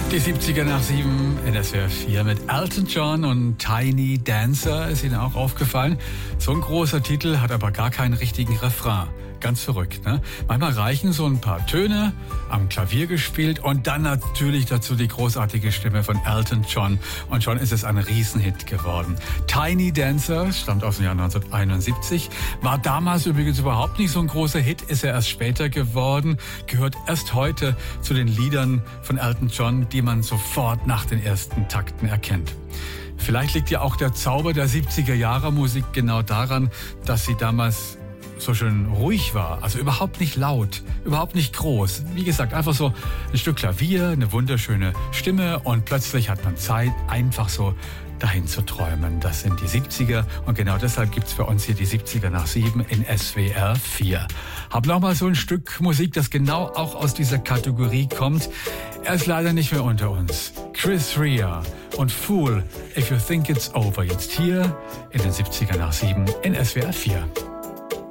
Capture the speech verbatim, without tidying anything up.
Die siebziger nach sieben in S W R vier mit Elton John und Tiny Dancer. Ist Ihnen auch aufgefallen? So ein großer Titel hat aber gar keinen richtigen Refrain. Ganz verrückt, ne? Manchmal reichen so ein paar Töne, am Klavier gespielt und dann natürlich dazu die großartige Stimme von Elton John. Und schon ist es ein Riesenhit geworden. Tiny Dancer stammt aus dem Jahr neunzehnhunderteinundsiebzig, war damals übrigens überhaupt nicht so ein großer Hit, ist er erst später geworden, gehört erst heute zu den Liedern von Elton John, die man sofort nach den ersten Takten erkennt. Vielleicht liegt ja auch der Zauber der siebziger Jahre Musik genau daran, dass sie damals so schön ruhig war, also überhaupt nicht laut, überhaupt nicht groß. Wie gesagt, einfach so ein Stück Klavier, eine wunderschöne Stimme und plötzlich hat man Zeit, einfach so dahin zu träumen. Das sind die siebziger und genau deshalb gibt's für uns hier die siebziger nach sieben in S W R vier. Hab nochmal so ein Stück Musik, das genau auch aus dieser Kategorie kommt. Er ist leider nicht mehr unter uns. Chris Rea und Fool, If You Think It's Over. Jetzt hier in den siebziger nach sieben in S W R vier.